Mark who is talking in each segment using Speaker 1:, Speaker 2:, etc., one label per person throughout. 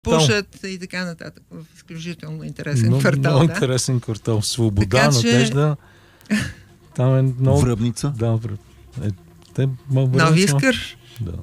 Speaker 1: пушат и така нататък. В изключително интересен квартал.
Speaker 2: Много интересен квартал. Свобода, Надежда. Там е много...
Speaker 3: Връбница.
Speaker 2: Да,
Speaker 1: Нови Искър.
Speaker 2: Да.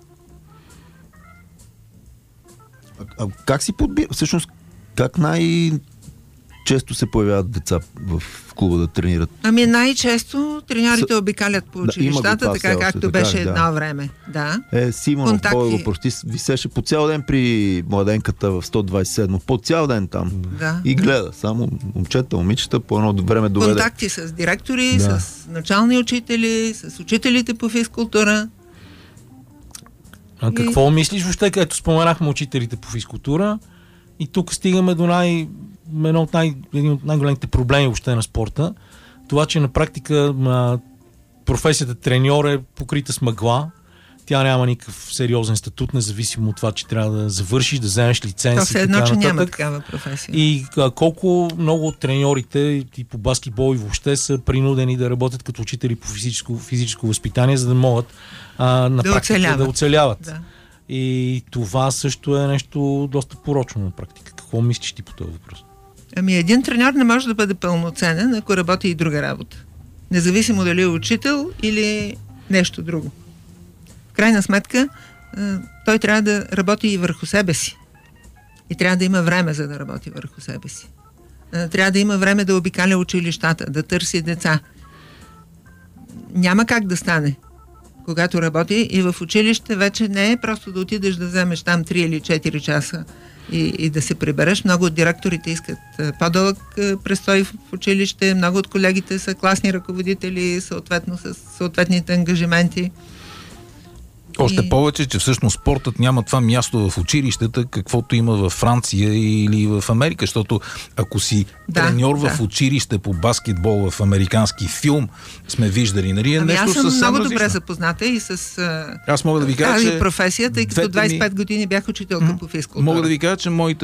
Speaker 3: А как си подбира? Всъщност, как най-често се появяват деца в клуба да тренират?
Speaker 1: Ами най-често треньорите обикалят по училищата, така както беше едно време. Да.
Speaker 3: Симонов, кой въпроси, висеше по цял ден при младенката в 127, по цял ден там.
Speaker 1: Да.
Speaker 3: И гледа, само момчета, момичета, по едно време доведе.
Speaker 1: Контакти с директори, с начални учители, с учителите по физкултура.
Speaker 2: А какво мислиш въобще, като споменахме учителите по физкултура и тук стигаме до един от най-големите проблеми въобще на спорта. Това, че на практика професията треньор е покрита с мъгла. Тя няма никакъв сериозен статут, независимо от това, че трябва да завършиш, да вземеш лиценз.
Speaker 1: То все едно, че няма такава професия.
Speaker 2: И колко много от треньорите и по баскетбол и въобще са принудени да работят като учители по физическо възпитание, за да могат на практика да оцеляват. Да. И това също е нещо доста порочно на практика. Какво мислиш ти по този въпрос?
Speaker 1: Ами един треньор не може да бъде пълноценен, ако работи и друга работа. Независимо дали е учител или нещо друго. В крайна сметка, той трябва да работи и върху себе си. И трябва да има време, за да работи върху себе си. Трябва да има време да обикаля училищата, да търси деца. Няма как да стане. Когато работи и в училище, вече не е просто да отидеш да вземеш там 3 или 4 часа и да се прибереш. Много от директорите искат по-дълъг престой в училище, много от колегите са класни ръководители, съответно с съответните ангажименти.
Speaker 4: Още повече, че всъщност спортът няма това място в училищата, каквото има във Франция или в Америка, защото ако си треньор в училище по баскетбол в американски филм, сме виждали, нали, е нещо съвсем
Speaker 1: различно. Аз съм много добре
Speaker 4: различно.
Speaker 1: запозната и с
Speaker 4: Аз мога да ви кажа,
Speaker 1: тази професия, тъй като 25 години бях учителка по физкултура.
Speaker 4: Мога да ви кажа, че моите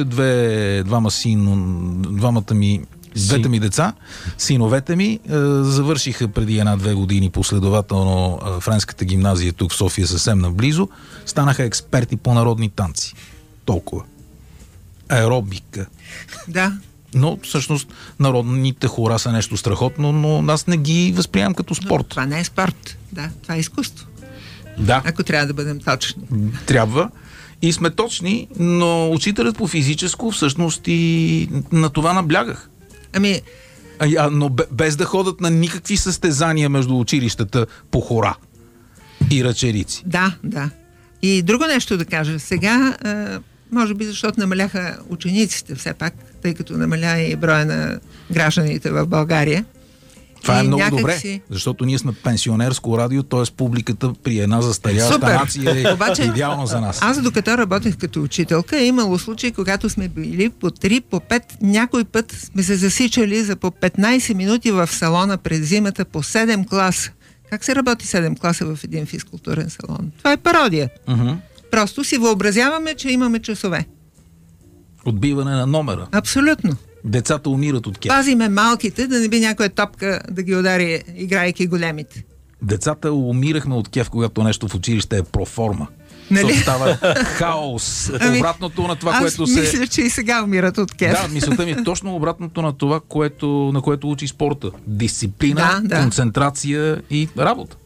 Speaker 4: двете ми деца, синовете ми, завършиха преди 1-2 години последователно френската гимназия тук в София, съвсем наблизо, станаха експерти по народни танци. Толкова. Аеробика.
Speaker 1: Да.
Speaker 4: Но всъщност народните хора са нещо страхотно, но аз не ги възприемам като спорт.
Speaker 1: Но това не е спорт. Да, това е изкуство.
Speaker 4: Да.
Speaker 1: Ако трябва да бъдем точни.
Speaker 4: Трябва. И сме точни, но учителят по физическо всъщност и на това наблягах.
Speaker 1: Ами...
Speaker 4: но без да ходят на никакви състезания между училищата по хора и ръчерици.
Speaker 1: Да, да. И друго нещо да кажа. Сега, може би защото намаляха учениците все пак, тъй като намаля и броя на гражданите в България.
Speaker 4: Това е много добре, защото ние сме пенсионерско радио, т.е. публиката при една застаряща нация е
Speaker 1: обаче,
Speaker 4: идеално за нас.
Speaker 1: Аз докато работех като учителка, е имало случаи, когато сме били по 3, по 5, някой път сме се засичали за по 15 минути в салона през зимата по 7 класа. Как се работи 7 класа в един физкултурен салон? Това е пародия. Просто си въобразяваме, че имаме часове.
Speaker 4: Отбиване на номера.
Speaker 1: Абсолютно.
Speaker 4: Децата умират от кеф.
Speaker 1: Пазиме малките, да не би някоя топка да ги удари, играйки големите.
Speaker 4: Децата умирахме от кеф, когато нещо в училище е проформа.
Speaker 1: Нали?
Speaker 4: Става хаос. Обратното на това, което се...
Speaker 1: Аз мисля, че и сега умират от кеф.
Speaker 4: Да, мисълта ми е точно обратното на това, на което учи спорта. Дисциплина, концентрация и работа.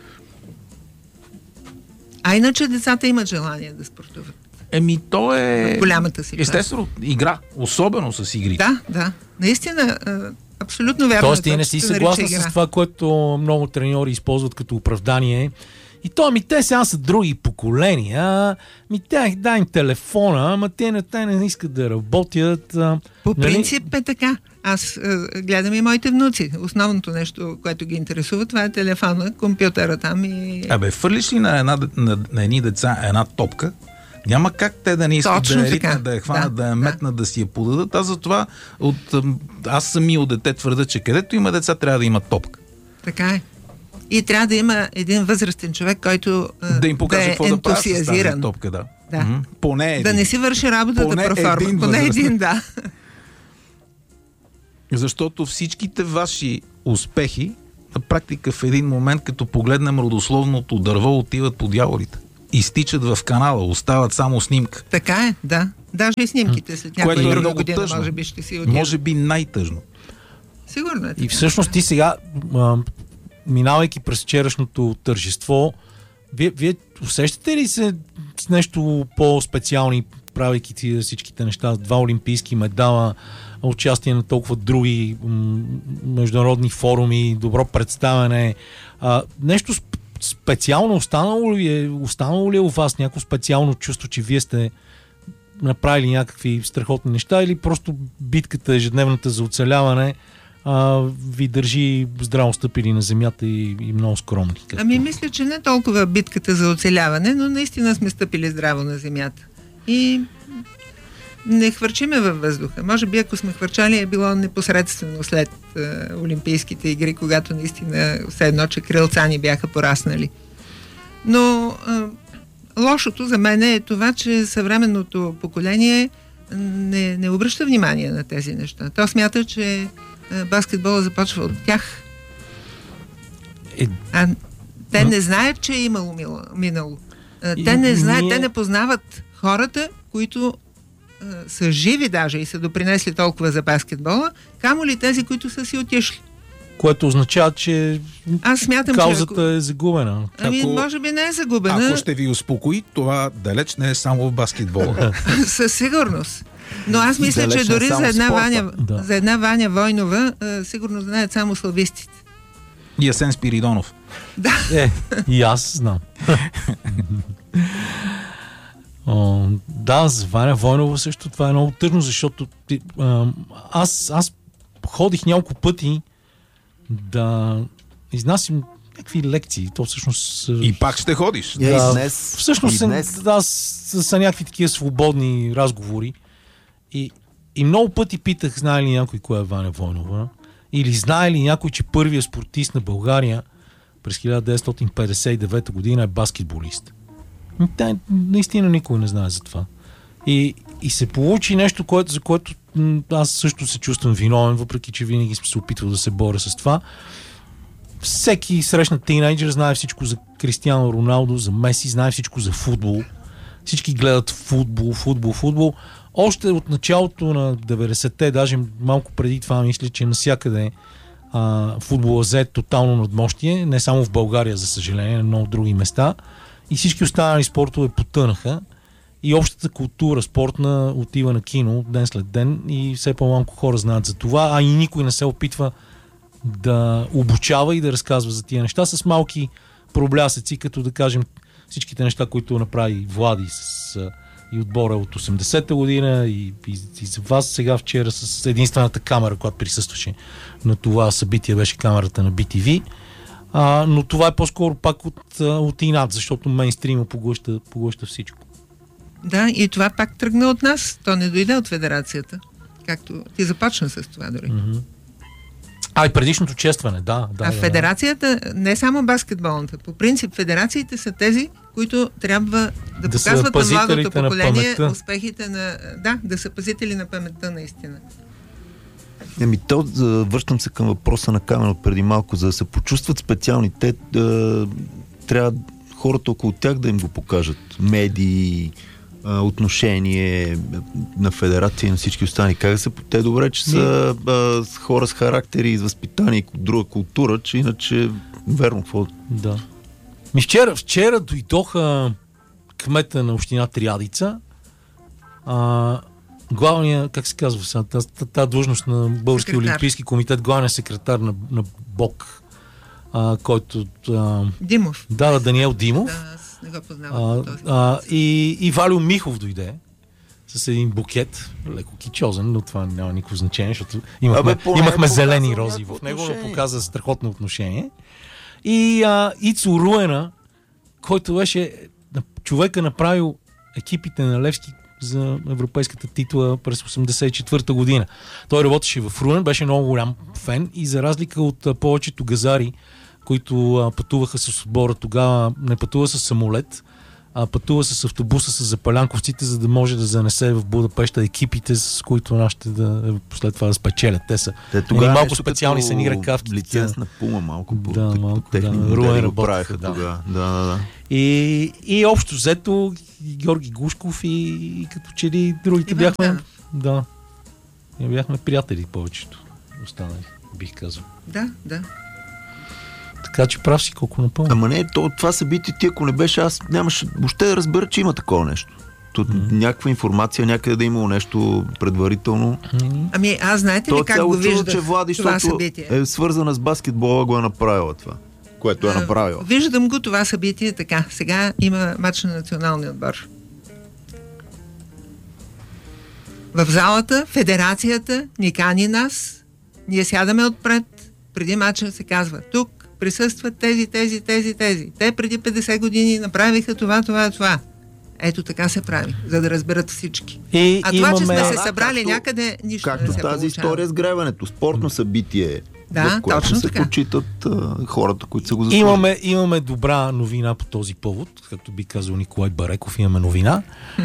Speaker 1: А иначе децата имат желание да спортуват.
Speaker 4: То е...
Speaker 1: В голямата си част.
Speaker 4: Естествено, игра. Особено с игри.
Speaker 1: Да. Наистина, абсолютно вярно.
Speaker 2: Тоест ти не си съгласна с това, което много треньори използват като оправдание. И то, те сега са други поколения. Дай им телефона, ама те не искат да работят.
Speaker 1: По принцип е така. Аз гледам и моите внуци. Основното нещо, което ги интересува, това е телефона, компютъра там и...
Speaker 4: Фърлиш ли на едни деца една топка, няма как те да не искат да я ритнат, да я хванат, да я метнат, да си я подадат. Аз затова аз самия от дете твърда, че където има деца, трябва да има топка.
Speaker 1: Така е. И трябва да има един възрастен човек, който
Speaker 4: да им покаже какво да прави с тази топка.
Speaker 1: Да.
Speaker 4: Поне един.
Speaker 1: Да не си върши работата проформа. Поне един, да.
Speaker 4: Защото всичките ваши успехи на практика в един момент, като погледнем родословното дърво, отиват по дяволите. изтичат в канала, остават само снимка.
Speaker 1: Така е, да. Даже и снимките след някоя
Speaker 4: Което е
Speaker 1: друга
Speaker 4: много
Speaker 1: година,
Speaker 4: тъжно.
Speaker 1: може би ще си отидат.
Speaker 4: Може би най-тъжно.
Speaker 1: Сигурно е.
Speaker 2: И всъщност ти сега, минавайки през вчерашното тържество, вие усещате ли се с нещо по-специални, правейки ти всичките неща, 2 олимпийски медала, участие на толкова други международни форуми, добро представяне, нещо специално останало ли е у вас някакво специално чувство, че вие сте направили някакви страхотни неща, или просто битката ежедневната за оцеляване ви държи здраво стъпили на земята и много скромни?
Speaker 1: Ами мисля, че не толкова битката за оцеляване, но наистина сме стъпили здраво на земята. И не хвърчиме във въздуха. Може би ако сме хвърчали, е било непосредствено след Олимпийските игри, когато наистина все едно, че крилца ни бяха пораснали. Но лошото за мен е това, че съвременното поколение не обръща внимание на тези неща. То смята, че баскетбола започва от тях. А те не знаят, че е имало минало. Те не знаят, те не познават хората, които са живи даже и са допринесли толкова за баскетбола, камо ли тези, които са си отишли.
Speaker 2: Което означава, че
Speaker 1: аз смятам,
Speaker 2: каузата е загубена.
Speaker 1: Ами, може би не е загубена.
Speaker 4: Ако ще ви успокои, това далеч не е само в баскетбола.
Speaker 1: Със сигурност. Но аз мисля, че дори за една Ваня Войнова сигурно знаят само славистите.
Speaker 4: И Асен Спиридонов.
Speaker 1: Да.
Speaker 2: И аз знам. Да, за Ваня Войнова също това е много тъжно, защото аз ходих няколко пъти да изнасям някакви лекции. То всъщност...
Speaker 4: И пак ще ходиш.
Speaker 3: Да, днес.
Speaker 2: Всъщност са някакви такива свободни разговори. И много пъти питах, знае ли някой кой е Ваня Войнова? Или знае ли някой, че първият спортист на България през 1959 година е баскетболист? Наистина никой не знае за това. И се получи нещо, за което аз също се чувствам виновен, въпреки че винаги съм се опитвал да се боря с това. Всеки срещнат тинейджър знае всичко за Кристиано Роналдо, за Меси, знае всичко за футбол. Всички гледат футбол. Още от началото на 90-те, даже малко преди това, мисля, че навсякъде футбола взе тотално надмощие, не само в България, за съжаление, на много други места. И всички останали спортове потънаха. И общата култура спортна отива на кино ден след ден и все по-малко хора знаят за това, а и никой не се опитва да обучава и да разказва за тия неща с малки проблясъци, като да кажем всичките неща, които направи Влади и отбора от 80-та година и за вас сега вчера с единствената камера, която присъстваше на това събитие, беше камерата на BTV. Но това е по-скоро пак от инат, защото мейнстрима поглъща всичко. Да, и това пак тръгна от нас. То не дойде от федерацията. Както ти започна с това дори. И предишното честване, да. Федерацията, не само баскетболната, по принцип федерациите са тези, които трябва да показват на младото поколение успехите на... Да, да са пазители на паметта наистина.
Speaker 3: Връщам се към въпроса на Камен от преди малко, за да се почувстват специални. Те трябва хората около тях да им го покажат. Медии, отношение на федерация и на всички останали. Как са те добре, че са хора с характери и възпитание и друга култура, че иначе верно какво... Да. Вчера дойдоха кмета на община Триадица, главния, как се казва, тази длъжност на Българския олимпийски комитет, главният секретар на БОК, който...
Speaker 1: Димов.
Speaker 3: Да, Даниел Димов.
Speaker 1: Да, аз не го познавам.
Speaker 3: И Валио Михов дойде с един букет, леко кичозен, но това няма никакво значение, защото имахме зелени рози в него, но показа страхотно отношение. И Ицо Руена, който беше човека направил екипите на Левски за европейската титла през 1984 година. Той работеше в Руен, беше много голям фен и за разлика от повечето газари, които пътуваха с отбора тогава, не пътува с самолет,
Speaker 2: пътува с автобуса с запалянковците, за да може да занесе в Будапеща екипите, с които нашите след това да спечелят. Те са малко специални, са ни ръкавки.
Speaker 3: Лиценз на Пума, малко по
Speaker 2: техни модели го правиха тогава. Да. И общо взето Георги Гушков и като че ли другите бяхме... Да. Бяхме приятели повечето останали, бих казал.
Speaker 1: Да.
Speaker 2: Така че прав си колко напълно.
Speaker 3: Ама не, това събитие ти, ако не беше, аз нямаше въобще да разбера, че има такова нещо. Тут някаква информация, някъде да имало нещо предварително.
Speaker 1: Ами аз знаете ли как го виждах
Speaker 3: че Влади,
Speaker 1: това събитие?
Speaker 3: Е свързана с баскетбола, го е направила това, което е направила.
Speaker 1: Виждам го това събитие така. Сега има матч на националния отбор. В залата федерацията ни кани нас, ние сядаме отпред, преди матча се казва, тук присъстват тези. Те преди 50 години направиха това. Ето така се прави, за да разберат всички. Това, че сме се събрали някъде, нищо не се получава.
Speaker 3: Както тази история с гребането, спортно събитие,
Speaker 1: в което
Speaker 3: точно
Speaker 1: се
Speaker 3: почитат хората, които са го заслужили.
Speaker 2: Имаме добра новина по този повод, както би казал Николай Бареков, имаме новина.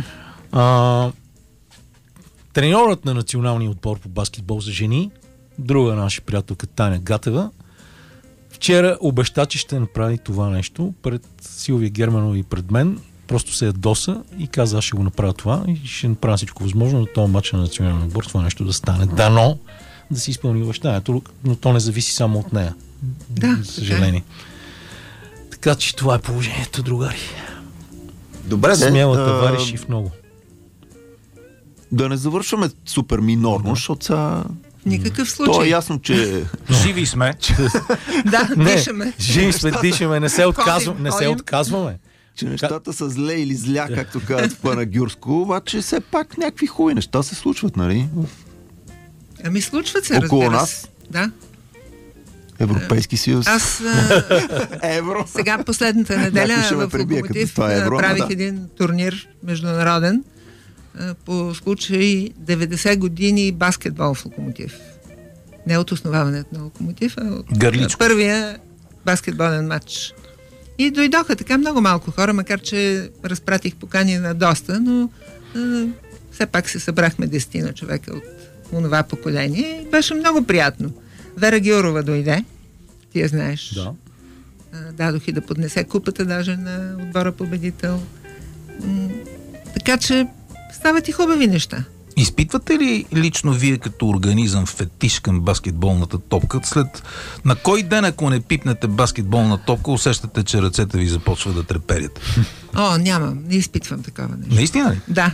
Speaker 2: Треньорът на националния отбор по баскетбол за жени, друга наша приятелка Таня Гатева, вчера обеща, че ще направи това нещо пред Силвия Германова и пред мен. Просто се ядоса и каза, аз ще го направя това и ще направя всичко възможно на този матч на националния отбор това нещо да стане. Дано да си изпълни обещанието, но то не зависи само от нея. За съжаление. Така че това е положението, другари.
Speaker 3: Добре,
Speaker 2: смела товариши в много.
Speaker 3: Да не завършваме супер минорно, защото са...
Speaker 1: Никакъв случай.
Speaker 3: То е ясно, че...
Speaker 4: Живи сме.
Speaker 1: Дишаме.
Speaker 2: Живи сме, дишаме, не се отказваме.
Speaker 3: Че нещата са зле или зля, както казват в Панагюрско, обаче все пак някакви хубави неща се случват, нали?
Speaker 1: Ами случват се,
Speaker 3: около нас.
Speaker 1: Да.
Speaker 3: Европейски съюз.
Speaker 1: Евро. Сега последната неделя в Локомотив правих един турнир международен по случай 90 години баскетбол в Локомотив. Не от основаването на Локомотив, а от първия баскетболен матч. И дойдоха така много малко хора, макар че разпратих покани на доста, но все пак се събрахме 10 човека от онова поколение и беше много приятно. Вера Георова дойде, ти я знаеш.
Speaker 2: Да.
Speaker 1: Дадох и да поднесе купата даже на отбора победител. Така че стават и хубави неща.
Speaker 4: Изпитвате ли лично вие като организъм фетиш към баскетболната топка? На кой ден, ако не пипнете баскетболна топка, усещате, че ръцете ви започват да треперят?
Speaker 1: Нямам. Не изпитвам такова нещо.
Speaker 4: Наистина ли?
Speaker 1: Да.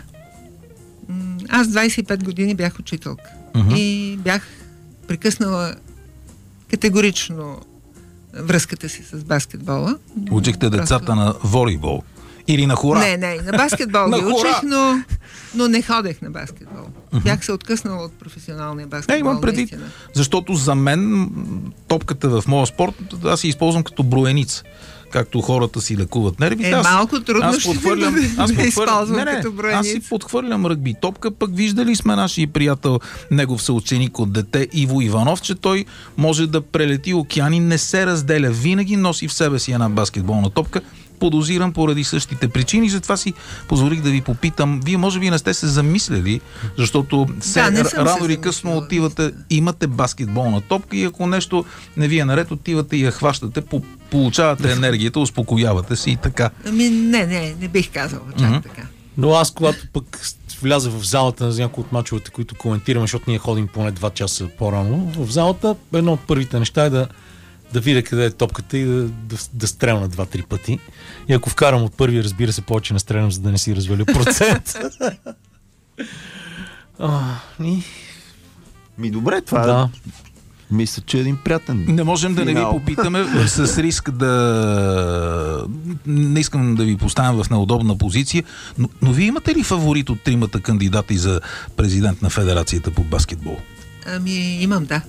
Speaker 1: Аз 25 години бях учителка. И бях прекъснала категорично връзката си с баскетбола.
Speaker 4: Учихте децата на волейбол? Или на хора?
Speaker 1: Не, на баскетбол ги учих, но не ходех на баскетбол. Бях се откъснала от професионалния баскетбол.
Speaker 4: Имам предвид, защото за мен топката в моя спорт аз си използвам като броеница. Както хората си лекуват нервите.
Speaker 1: Малко трудно ще да използвам като броеница.
Speaker 4: Аз си подхвърлям ръгби топка, пък виждали сме нашия приятел, негов съученик от дете Иво Иванов, че той може да прелети океани, не се разделя, винаги носи в себе си една баскетболна топка. Подозирам поради същите причини, затова си позволих да ви попитам. Вие може би не сте се замисляли, защото рано или късно отивате, имате баскетболна топка и ако нещо не ви е наред, отивате и я хващате, получавате енергията, успокоявате се и така.
Speaker 1: Не бих казала чак така.
Speaker 2: Но аз, когато пък вляза в залата за някои от мачовете, които коментираме, защото ние ходим поне 2 часа по-рано, в залата едно от първите неща е да видя къде е топката и да стрелна 2-3 пъти. И ако вкарам от първи, разбира се, повече не стрелям, за да не си разваля процент.
Speaker 3: Добре, това мисля, че е един приятен.
Speaker 4: Не можем да не ви попитаме с риск да... Не искам да ви поставям в неудобна позиция, но вие имате ли фаворит от 3 кандидати за президент на Федерацията по баскетбол?
Speaker 1: Имам, да.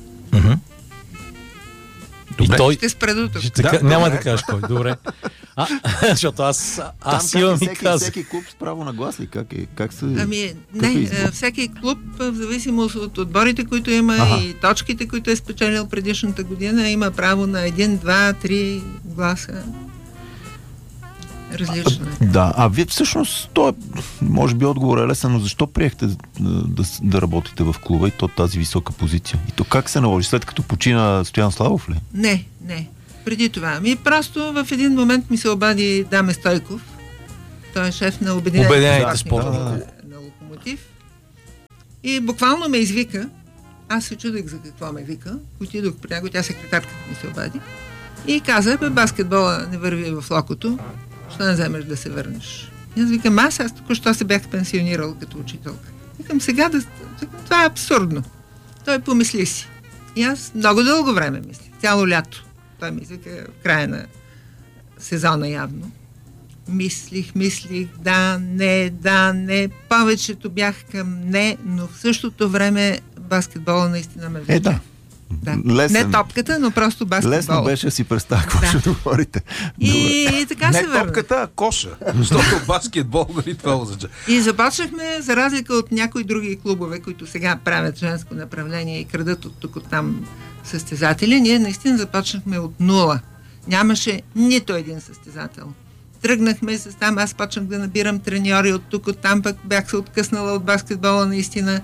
Speaker 2: И той
Speaker 1: ще спре до тук.
Speaker 2: Няма да кажеш кой. Добре. Защото аз имам и казах.
Speaker 3: Всеки клуб с право на глас ли? Как се...
Speaker 1: всеки клуб, в зависимост от отборите, които има и точките, които е спечелил предишната година, има право на 1, 2, 3 гласа. Различно е.
Speaker 3: Да, вие всъщност, може би отговор е лесен, но защо приехте да работите в клуба и то тази висока позиция? И то как се наложи? След като почина Стоян Славов ли?
Speaker 1: Не. Преди това. Просто в един момент ми се обади Даме Стойков. Той е шеф на Обединените
Speaker 2: спортни
Speaker 1: на Локомотив. И буквално ме извика. Аз се чудех за какво ме вика. Отидох при него, тя секретарката ми се обади. И каза, баскетбола не върви в Локото. Що не вземеш да се върнеш? И аз викам, аз току-що се бях пенсионирал като учителка. Викам, сега това е абсурдно. Той помисли си. И аз много дълго време мисля. Цяло лято. Той ми извика в края на сезона явно. Мислих, да, не. Повечето бях към не, но в същото време баскетбола наистина ме влече.
Speaker 3: Да.
Speaker 1: Не топката, но просто баскетбол.
Speaker 3: Лесно беше да си представя какво ще говорите.
Speaker 1: И така се върна.
Speaker 4: Не топката, а коша. Защото баскетбол, нали това означава.
Speaker 1: И започнахме, за разлика от някои други клубове, които сега правят женско направление и крадат от тук, от там състезатели, ние наистина започнахме от нула. Нямаше нито един състезател. Тръгнахме с там, аз почнах да набирам треньори от тук, от там, пък бях се откъснала от баскетбола наистина.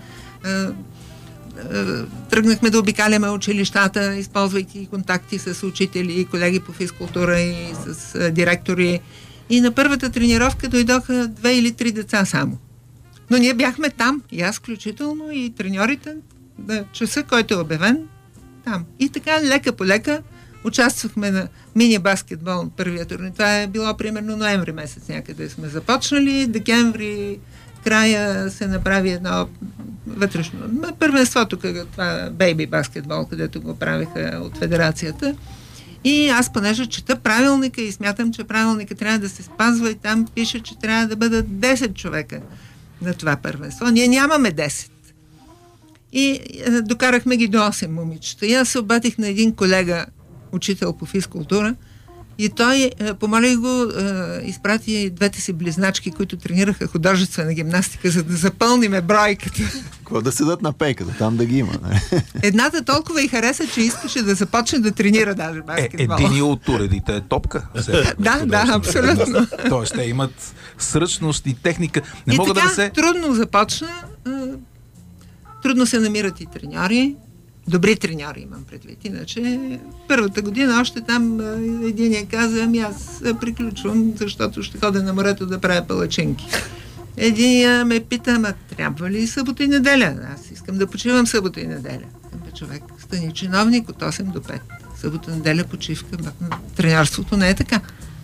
Speaker 1: Тръгнахме да обикаляме училищата, използвайки контакти с учители и колеги по физкултура и с директори. И на първата тренировка дойдоха 2 или 3 деца само. Но ние бяхме там, и аз включително, и треньорите, часа, който е обявен, там. И така, лека по лека, участвахме на мини-баскетбол първия турнир. Това е било примерно ноември месец някъде сме започнали, декември края се направи едно вътрешно първенство тук, това бейби баскетбол, където го правиха от федерацията. И аз понеже чета правилника и смятам, че правилника трябва да се спазва и там пише, че трябва да бъдат 10 човека на това първенство. Ние нямаме 10. И докарахме ги до 8 момичета. И аз се обадих на един колега, учител по физкултура, и той, помолих го, изпрати двете си близначки, които тренираха художествена гимнастика, за да запълниме бройката.
Speaker 3: Какво да седат на пейката, там да ги има.
Speaker 1: Едната толкова и хареса, че искаше да започне да тренира даже баскетбол.
Speaker 4: Един от уредите е топка.
Speaker 1: Да, абсолютно.
Speaker 4: Тоест, те имат сръчност и техника. Не
Speaker 1: и
Speaker 4: мога
Speaker 1: така,
Speaker 4: да се...
Speaker 1: трудно започна. Трудно се намират и треньори. Добри треньори имам предвид. Иначе първата година още там единия каза, аз приключвам, защото ще ходя на морето да правя палачинки. Единия ме пита, трябва ли събота и неделя? Аз искам да почивам събота и неделя. Човек, стани чиновник от 8 до 5. Събота, неделя, почивка. Треньорството не е така.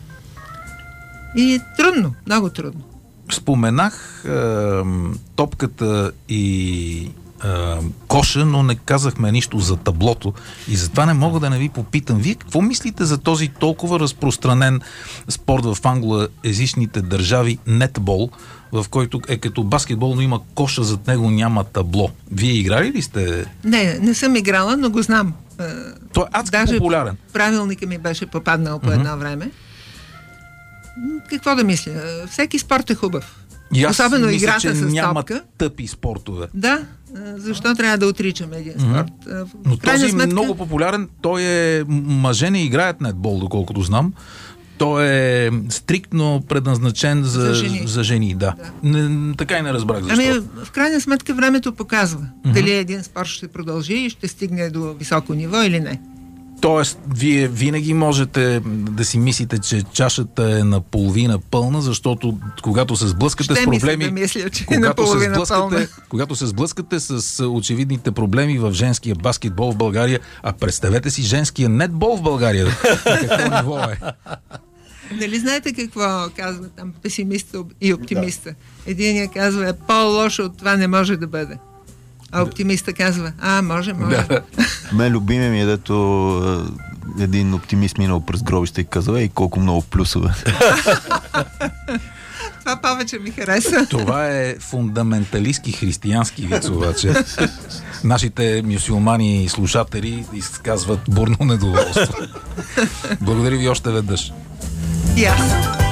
Speaker 1: И трудно, много трудно.
Speaker 4: Споменах топката и коша, но не казахме нищо за таблото и затова не мога да не ви попитам. Вие какво мислите за този толкова разпространен спорт в англоезичните държави нетбол, в който е като баскетбол, но има коша, зад него няма табло? Вие играли ли сте?
Speaker 1: Не съм играла, но го знам.
Speaker 4: Той е адски популярен.
Speaker 1: Правилника ми беше попаднал по едно време. Какво да мисля? Всеки спорт е хубав. Особено
Speaker 4: мисля,
Speaker 1: играта
Speaker 4: че
Speaker 1: с
Speaker 4: няма
Speaker 1: топка.
Speaker 4: тъпи спортове.
Speaker 1: Да, защо трябва да отричаме един спорт?
Speaker 4: Но този е много популярен, той е... Мъже не играят нетбол, доколкото знам. Той е стриктно предназначен за жени. Да. Така и не разбрах защо.
Speaker 1: В крайна сметка времето показва дали един спорт ще продължи и ще стигне до високо ниво или не.
Speaker 4: Тоест, вие винаги можете да си мислите, че чашата е наполовина пълна, защото когато се сблъскате с проблеми...
Speaker 1: Да мисля, че
Speaker 4: когато се сблъскате с очевидните проблеми в женския баскетбол в България, а представете си женския нетбол в България. Какво ниво е?
Speaker 1: Нали знаете какво казва там песимиста и оптимиста? Единият казва, по-лошо от това не може да бъде. А оптимиста казва, може.
Speaker 3: Мен любимия ми е, дето един оптимист минал през гробище и казва, колко много плюсове.
Speaker 1: Това повече ми хареса.
Speaker 4: Това е фундаменталистки християнски виц, обаче. Нашите мюсюлмани и слушатели изказват бурно недоволство. Благодаря ви още веднъж.
Speaker 1: И аз.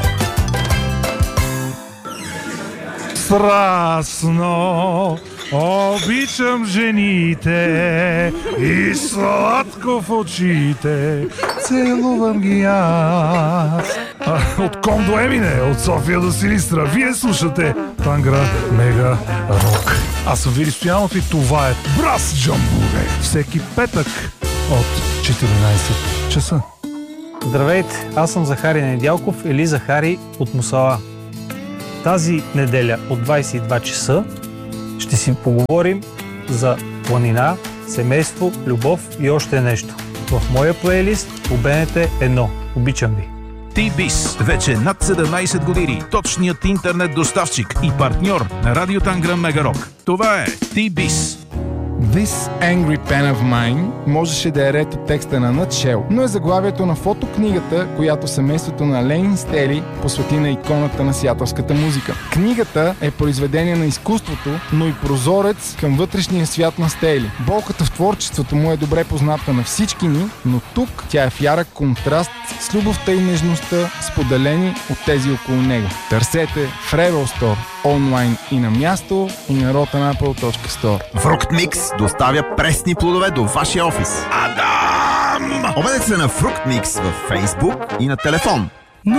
Speaker 5: Страстно обичам жените и сладко в очите целувам ги аз. От Ком до Емине, от София до Силистра. Вие слушате Тангра Мега Рок. Аз съм Вили Стоянов и това е Брас Джамбуре. Всеки петък от 14 часа.
Speaker 6: Здравейте, аз съм Захари Недялков или Захари от Мусала. Тази неделя от 22 часа ще си поговорим за планина, семейство, любов и още нещо. В моя плейлист по БНТ 1. Обичам ви!
Speaker 7: T-Biz. Вече над 17 години. Точният интернет доставчик и партньор на Радио Тангра Мега Рок. Това е T-Biz.
Speaker 8: This Angry Pen of Mine можеше да е ред от текста на Nutshell, но е заглавието на фотокнигата, която семейството на Ленин Стели посвети на иконата на сиатълската музика. Книгата е произведение на изкуството, но и прозорец към вътрешния свят на Стели. Болката в творчеството му е добре позната на всички ни, но тук тя е в ярък контраст с любовта и нежността, споделени от тези около него. Търсете в Rebel Store, онлайн и на място, и на rotanapple.store.
Speaker 9: Фрукт Микс доставя пресни плодове до вашия офис. Адам! Обадете се на Фрукт Микс във Facebook и на телефон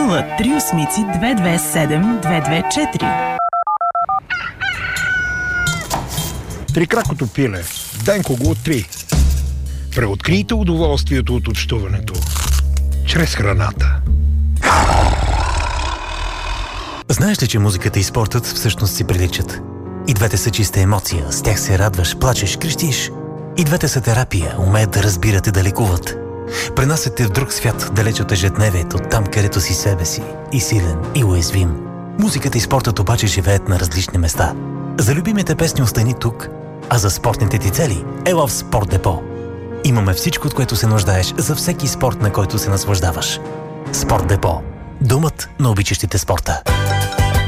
Speaker 10: 038-227-224.
Speaker 11: Трикракото пиле. Денко го откри. Преоткрийте удоволствието от общуването чрез храната.
Speaker 12: Знаеш ли, че музиката и спортът всъщност си приличат? И двете са чиста емоция, с тях се радваш, плачеш, крещиш. И двете са терапия, умеят да разбират и да лекуват. Пренасят те в друг свят, далеч от ежедневието, там където си себе си, и силен, и уязвим. Музиката и спортът обаче живеят на различни места. За любимите песни остани тук, а за спортните ти цели ела в Спорт Депо. Имаме всичко, от което се нуждаеш за всеки спорт, на който се наслаждаваш. Спорт Депо. Домът на обичащите спорта.